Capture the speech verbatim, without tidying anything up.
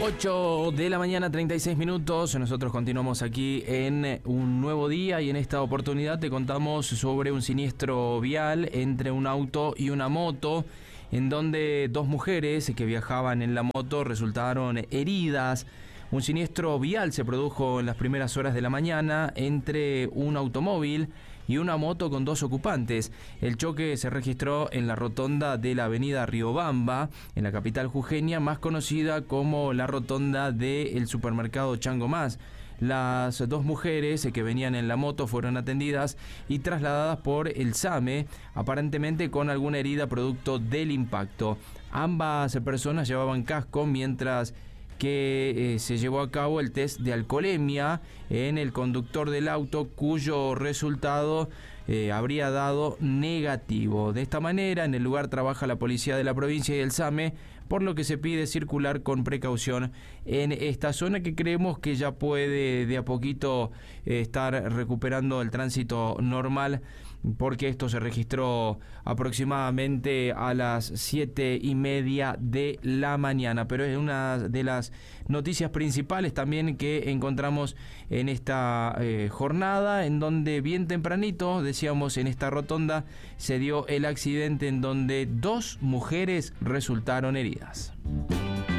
ocho de la mañana, treinta y seis minutos. Nosotros continuamos aquí en un nuevo día y en esta oportunidad te contamos sobre un siniestro vial entre un auto y una moto, en donde dos mujeres que viajaban en la moto resultaron heridas. Un siniestro vial se produjo en las primeras horas de la mañana entre un automóvil y una moto con dos ocupantes. El choque se registró en la rotonda de la avenida Riobamba, en la capital jujeña, más conocida como la rotonda del supermercado Chango Más. Las dos mujeres que venían en la moto fueron atendidas y trasladadas por el SAME, aparentemente con alguna herida producto del impacto. Ambas personas llevaban casco, mientras que eh, se llevó a cabo el test de alcoholemia en el conductor del auto, cuyo resultado eh, habría dado negativo. De esta manera, en el lugar trabaja la policía de la provincia y el SAME, por lo que se pide circular con precaución en esta zona, que creemos que ya puede de a poquito eh, estar recuperando el tránsito normal, porque esto se registró aproximadamente a las siete y media de la mañana. Pero es una de las noticias principales también que encontramos en esta eh, jornada, en donde bien tempranito, decíamos, en esta rotonda se dio el accidente en donde dos mujeres resultaron heridas.